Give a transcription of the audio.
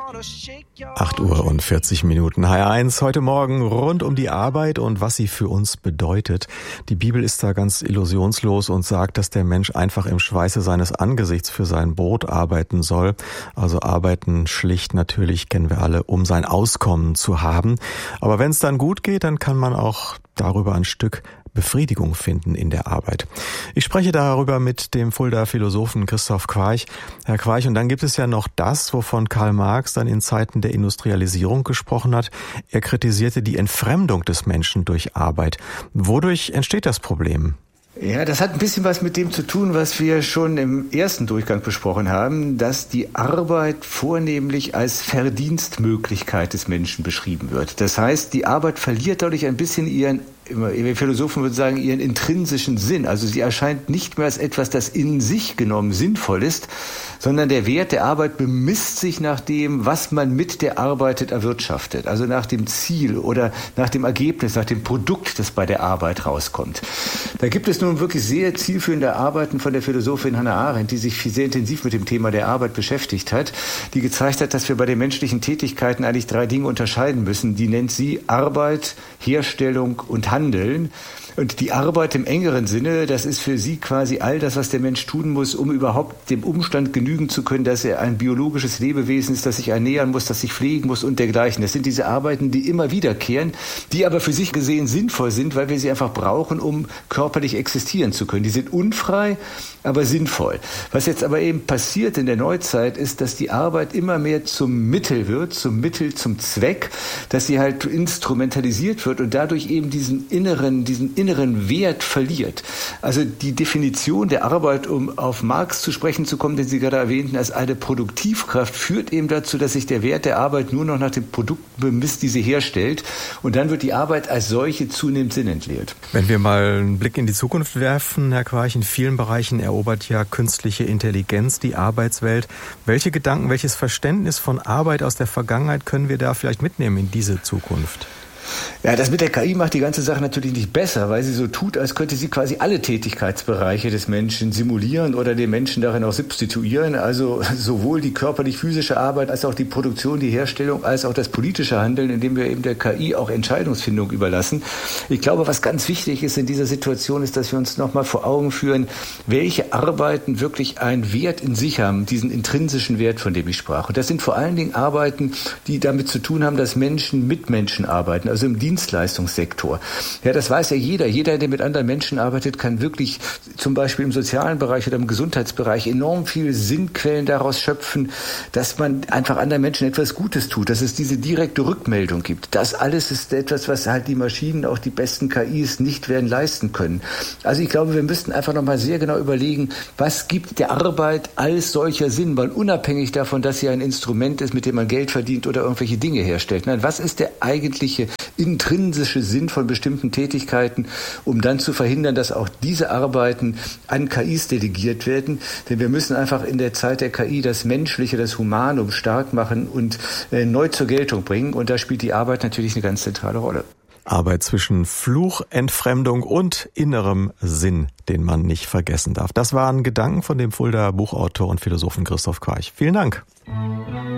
8:40 HR1 heute Morgen rund um die Arbeit und was sie für uns bedeutet. Die Bibel ist da ganz illusionslos und sagt, dass der Mensch einfach im Schweiße seines Angesichts für sein Brot arbeiten soll. Also arbeiten schlicht natürlich, kennen wir alle, um sein Auskommen zu haben. Aber wenn es dann gut geht, dann kann man auch darüber ein Stück Befriedigung finden in der Arbeit. Ich spreche darüber mit dem Fuldaer Philosophen Christoph Quarch. Herr Quarch, und dann gibt es ja noch das, wovon Karl Marx dann in Zeiten der Industrialisierung gesprochen hat. Er kritisierte die Entfremdung des Menschen durch Arbeit. Wodurch entsteht das Problem? Ja, das hat ein bisschen was mit dem zu tun, was wir schon im ersten Durchgang besprochen haben, dass die Arbeit vornehmlich als Verdienstmöglichkeit des Menschen beschrieben wird. Das heißt, die Arbeit verliert dadurch ein bisschen ihren, wir Philosophen würden sagen, ihren intrinsischen Sinn. Also sie erscheint nicht mehr als etwas, das in sich genommen sinnvoll ist, sondern der Wert der Arbeit bemisst sich nach dem, was man mit der Arbeit erwirtschaftet. Also nach dem Ziel oder nach dem Ergebnis, nach dem Produkt, das bei der Arbeit rauskommt. Da gibt es nun wirklich sehr zielführende Arbeiten von der Philosophin Hannah Arendt, die sich sehr intensiv mit dem Thema der Arbeit beschäftigt hat, die gezeigt hat, dass wir bei den menschlichen Tätigkeiten eigentlich 3 Dinge unterscheiden müssen. Die nennt sie Arbeit, Herstellung und Handeln. Und die Arbeit im engeren Sinne, das ist für sie quasi all das, was der Mensch tun muss, um überhaupt dem Umstand genügen zu können, dass er ein biologisches Lebewesen ist, das sich ernähren muss, das sich pflegen muss und dergleichen. Das sind diese Arbeiten, die immer wiederkehren, die aber für sich gesehen sinnvoll sind, weil wir sie einfach brauchen, um körperlich existieren zu können. Die sind unfrei, aber sinnvoll. Was jetzt aber eben passiert in der Neuzeit ist, dass die Arbeit immer mehr zum Mittel wird, zum Zweck, dass sie halt instrumentalisiert wird und dadurch eben diesen inneren Wert verliert. Also die Definition der Arbeit, um auf Marx zu sprechen zu kommen, den Sie gerade erwähnten, als eine Produktivkraft, führt eben dazu, dass sich der Wert der Arbeit nur noch nach den Produkten bemisst, die sie herstellt. Und dann wird die Arbeit als solche zunehmend sinnentleert. Wenn wir mal einen Blick in die Zukunft werfen, Herr Quarch, in vielen Bereichen erobert ja künstliche Intelligenz die Arbeitswelt. Welche Gedanken, welches Verständnis von Arbeit aus der Vergangenheit können wir da vielleicht mitnehmen in diese Zukunft? Ja, das mit der KI macht die ganze Sache natürlich nicht besser, weil sie so tut, als könnte sie quasi alle Tätigkeitsbereiche des Menschen simulieren oder den Menschen darin auch substituieren. Also sowohl die körperlich-physische Arbeit als auch die Produktion, die Herstellung, als auch das politische Handeln, indem wir eben der KI auch Entscheidungsfindung überlassen. Ich glaube, was ganz wichtig ist in dieser Situation, ist, dass wir uns nochmal vor Augen führen, welche Arbeiten wirklich einen Wert in sich haben, diesen intrinsischen Wert, von dem ich sprach. Und das sind vor allen Dingen Arbeiten, die damit zu tun haben, dass Menschen mit Menschen arbeiten, also im Dienstleistungssektor. Ja, das weiß ja jeder. Jeder, der mit anderen Menschen arbeitet, kann wirklich zum Beispiel im sozialen Bereich oder im Gesundheitsbereich enorm viele Sinnquellen daraus schöpfen, dass man einfach anderen Menschen etwas Gutes tut, dass es diese direkte Rückmeldung gibt. Das alles ist etwas, was halt die Maschinen, auch die besten KIs nicht werden leisten können. Also ich glaube, wir müssten einfach nochmal sehr genau überlegen, was gibt der Arbeit als solcher Sinn, weil unabhängig davon, dass sie ein Instrument ist, mit dem man Geld verdient oder irgendwelche Dinge herstellt. Nein, was ist der eigentliche intrinsische Sinn von bestimmten Tätigkeiten, um dann zu verhindern, dass auch diese Arbeiten an KIs delegiert werden. Denn wir müssen einfach in der Zeit der KI das Menschliche, das Humanum stark machen und neu zur Geltung bringen. Und da spielt die Arbeit natürlich eine ganz zentrale Rolle. Arbeit zwischen Fluch, Entfremdung und innerem Sinn, den man nicht vergessen darf. Das waren Gedanken von dem Fuldaer Buchautor und Philosophen Christoph Quarch. Vielen Dank.